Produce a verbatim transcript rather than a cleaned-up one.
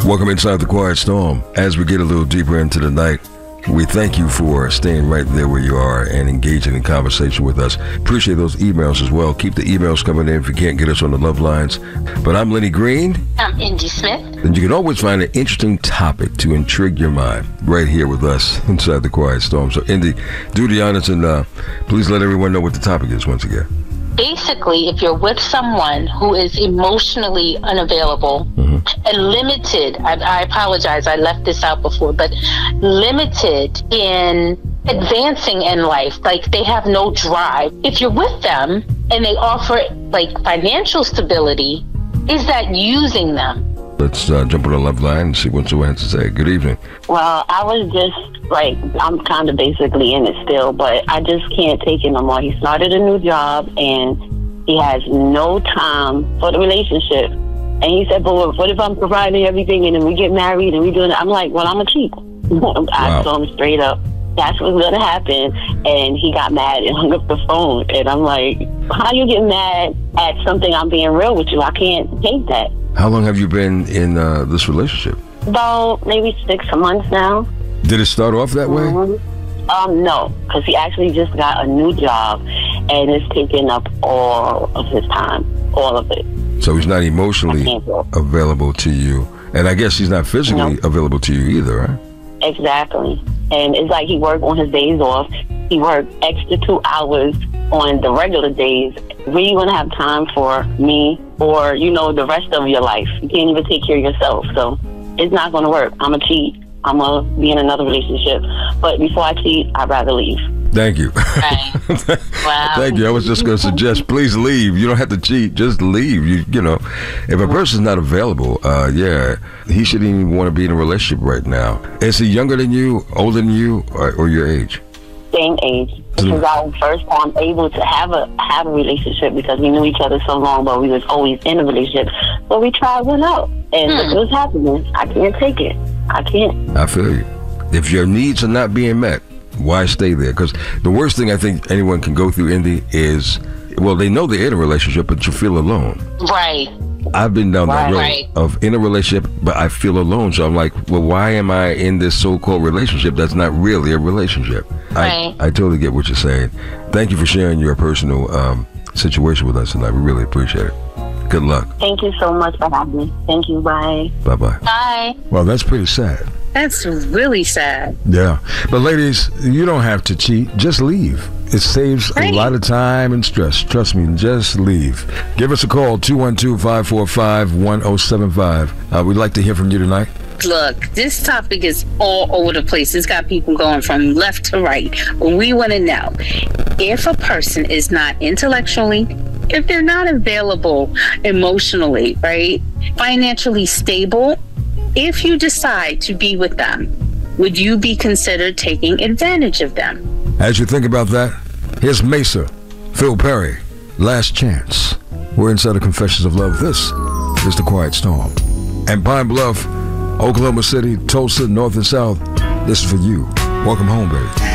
Welcome inside the Quiet Storm. As we get a little deeper into the night, we thank you for staying right there where you are and engaging in conversation with us. Appreciate those emails as well. Keep the emails coming in if you can't get us on the love lines. But I'm Lenny Green. I'm Indy Smith. And you can always find an interesting topic to intrigue your mind right here with us inside the Quiet Storm. So, Indy, do the honors and uh, please let everyone know what the topic is once again. Basically, if you're with someone who is emotionally unavailable mm-hmm. and limited, I, I apologize, I left this out before, but limited in advancing in life, like they have no drive. If you're with them and they offer like financial stability, is that using them? Let's uh, jump on the love line and see what someone has to say. Good evening. Well, I was just like, I'm kind of basically in it still, but I just can't take it no more. He started a new job and he has no time for the relationship. And he said, but what if I'm providing everything and then we get married and we doing it? I'm like, well, I'm a cheat. Wow. I told him straight up, that's what's going to happen. And he got mad and hung up the phone. And I'm like, how you get mad at something I'm being real with you? I can't take that. How long have you been in uh, this relationship? About maybe six months now. Did it start off that way? Mm-hmm. Um, no, because he actually just got a new job and it's taking up all of his time, all of it. So he's not emotionally available to you. And I guess he's not physically nope. available to you either, right? Exactly. And it's like he worked on his days off. He worked extra two hours on the regular days. When you going to have time for me or, you know, the rest of your life? You can't even take care of yourself. So it's not going to work. I'm a cheat. I'm going to be in another relationship. But before I cheat, I'd rather leave. Thank you. Right. Wow. Thank you. I was just going to suggest, please leave. You don't have to cheat. Just leave. You you know, if a person's not available, uh, yeah, he shouldn't even want to be in a relationship right now. Is he younger than you, older than you, or, or your age? Same age. Because I was first time able to have a have a relationship because we knew each other so long, but we was always in a relationship. So we tried one out, and hmm. it was happening. I can't take it. I can't. I feel you. If your needs are not being met, why stay there? Because the worst thing I think anyone can go through, Indy, is, well, they know they're in a relationship, but you feel alone. Right. I've been down that road right. of in a relationship, but I feel alone. So I'm like, well, why am I in this so-called relationship that's not really a relationship? Right. I, I totally get what you're saying. Thank you for sharing your personal um, situation with us tonight. We really appreciate it. Good luck. Thank you so much for having me. Thank you. Bye. Bye-bye. Bye. Well, that's pretty sad. That's really sad. Yeah. But ladies, you don't have to cheat. Just leave. It saves right. a lot of time and stress. Trust me, just leave. Give us a call, two one two, five four five, one oh seven five. Uh, we'd like to hear from you tonight. Look, this topic is all over the place. It's got people going from left to right. We want to know if a person is not intellectually, if they're not available emotionally, right, financially stable, if you decide to be with them, would you be considered taking advantage of them? As you think about that, here's Mesa, Phil Perry, Last Chance. We're inside the Confessions of Love. This is The Quiet Storm. And Pine Bluff, Oklahoma City, Tulsa, North and South, this is for you. Welcome home, baby.